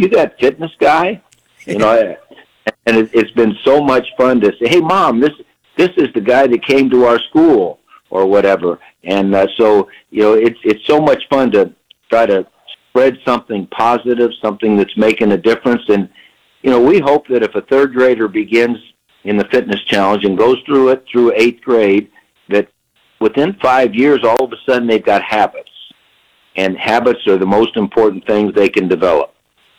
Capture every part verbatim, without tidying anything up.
you that fitness guy? You know, and it, it's been so much fun to say, hey, Mom, this this is the guy that came to our school or whatever. And uh, so, you know, it's it's so much fun to try to spread something positive, something that's making a difference. And, you know, we hope that if a third grader begins in the fitness challenge and goes through it through eighth grade, that within five years, all of a sudden they've got habits. And habits are the most important things they can develop.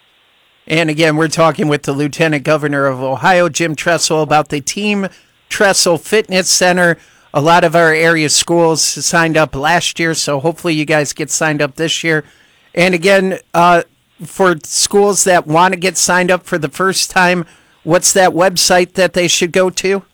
And again, we're talking with the Lieutenant Governor of Ohio, Jim Tressel, about the Team Tressel Fitness Center. A lot of our area schools signed up last year, so hopefully you guys get signed up this year. And again, uh, for schools that want to get signed up for the first time, what's that website that they should go to?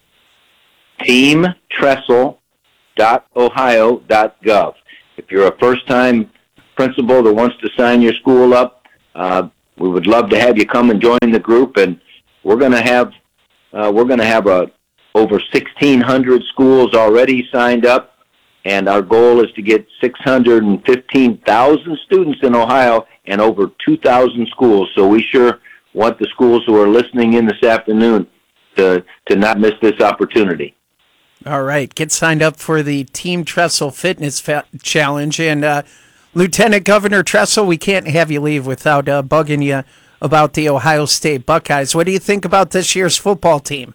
team tressel dot ohio dot gov. If you're a first-time principal that wants to sign your school up, uh, we would love to have you come and join the group. And we're going to have uh, we're going to have a over sixteen hundred schools already signed up, and our goal is to get six hundred fifteen thousand students in Ohio and over two thousand schools. So we sure want the schools who are listening in this afternoon to to not miss this opportunity. All right, get signed up for the Team Tressel Fitness Fa- Challenge. And uh, Lieutenant Governor Tressel, we can't have you leave without uh, bugging you about the Ohio State Buckeyes. What do you think about this year's football team?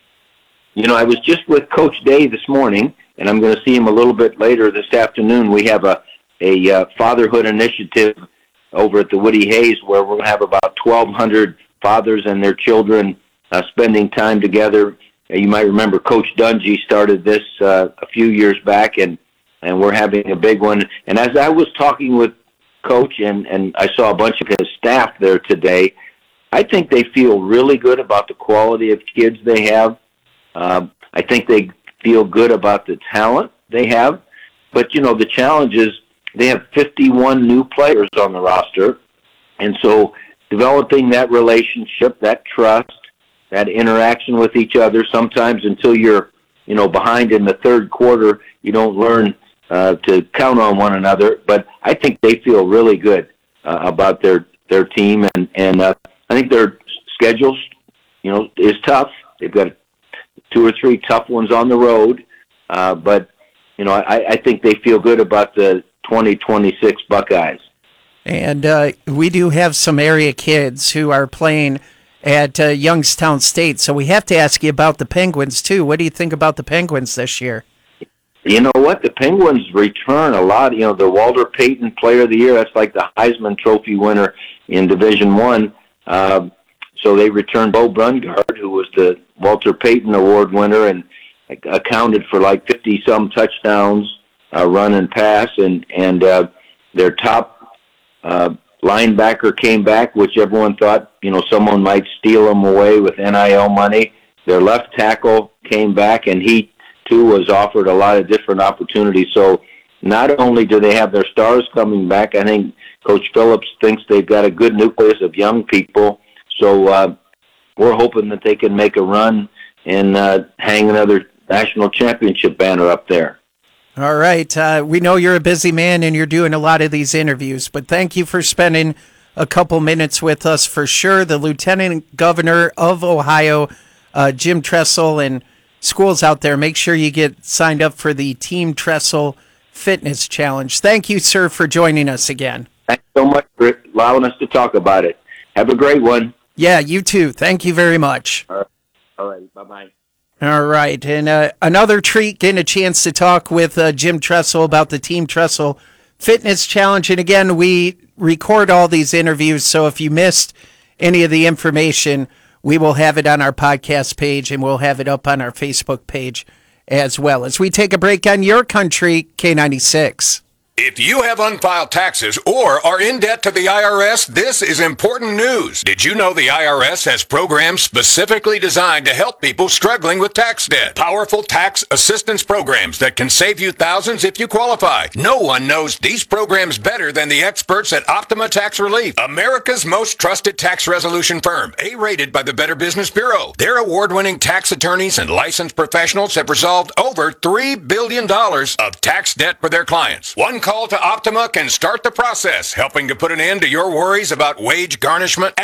You know, I was just with Coach Day this morning, and I'm going to see him a little bit later this afternoon. We have a, a uh, fatherhood initiative over at the Woody Hayes where we're going to have about twelve hundred fathers and their children uh, spending time together. Uh, you might remember Coach Dungy started this uh, a few years back, and, and we're having a big one. And as I was talking with Coach, and, and I saw a bunch of his staff there today, I think they feel really good about the quality of kids they have. Uh, I think they feel good about the talent they have. But, you know, the challenge is they have fifty-one new players on the roster. And so developing that relationship, that trust, that interaction with each other, sometimes until you're, you know, behind in the third quarter, you don't learn uh, to count on one another. But I think they feel really good uh, about their, their team. And, and uh, I think their schedules, you know, is tough. They've got two or three tough ones on the road. Uh, but, you know, I, I think they feel good about the twenty twenty-six Buckeyes. And uh, we do have some area kids who are playing at uh, Youngstown State, so we have to ask you about the Penguins, too. What do you think about the Penguins this year? You know what? The Penguins return a lot. You know, the Walter Payton Player of the Year, that's like the Heisman Trophy winner in Division One. Uh, so they returned Bo Brungard, who was the Walter Payton Award winner and accounted for like fifty-some touchdowns, uh, run and pass, and, and uh, their top uh, linebacker came back, which everyone thought, you know, someone might steal him away with N I L money. Their left tackle came back, and he, too, was offered a lot of different opportunities. So not only do they have their stars coming back, I think Coach Phillips thinks they've got a good nucleus of young people. So uh, we're hoping that they can make a run and uh, hang another national championship banner up there. All right. Uh, we know you're a busy man and you're doing a lot of these interviews, but thank you for spending a couple minutes with us for sure. The Lieutenant Governor of Ohio, uh, Jim Tressel, and schools out there, make sure you get signed up for the Team Tressel Fitness Challenge. Thank you, sir, for joining us again. Thanks so much for allowing us to talk about it. Have a great one. Yeah, you too. Thank you very much. All right. All right. Bye-bye. All right, and uh, another treat, getting a chance to talk with uh, Jim Tressel about the Team Tressel Fitness Challenge. And again, we record all these interviews, so if you missed any of the information, we will have it on our podcast page, and we'll have it up on our Facebook page as well. As we take a break on Your Country, K ninety-six. If you have unfiled taxes or are in debt to the I R S, this is important news. Did you know the I R S has programs specifically designed to help people struggling with tax debt? Powerful tax assistance programs that can save you thousands if you qualify. No one knows these programs better than the experts at Optima Tax Relief, America's most trusted tax resolution firm, A-rated by the Better Business Bureau. Their award-winning tax attorneys and licensed professionals have resolved over three billion dollars of tax debt for their clients. One call to Optima can start the process, helping to put an end to your worries about wage garnishment